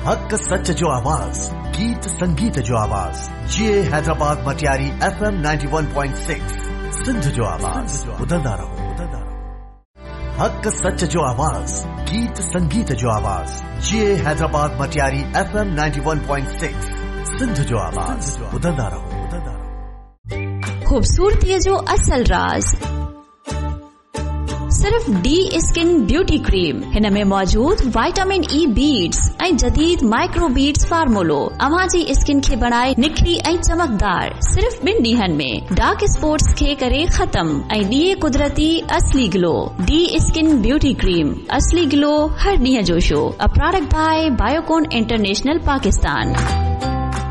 हक सच जो आवाज, गीत संगीत जो आवाज, ये हैदराबाद मटियारी FM 91.6 सिंध जो आवाज, बुलंदा रहो। हक सच जो आवाज, गीत संगीत जो आवाज, ये हैदराबाद मटियारी FM 91.6 सिंध जो आवाज, बुलंदा रहो। खूबसूरती जो असल राज सिर्फ डी स्किन ब्यूटी क्रीम हिन में मौजूद विटामिन ई बीड्स ऐं जदीद माइक्रो बीड्स फार्मूलो अव्हां जी स्किन खे बनाए निखरी ऐं चमकदार सिर्फ 2 ॾींहनि में डार्क स्पॉट्स खे करे खत्म ऐं ॾिए कुदरती असली glow. D skin beauty cream असली ग्लो हर ॾींहं जो show. A product bye Biocon international Pakistan.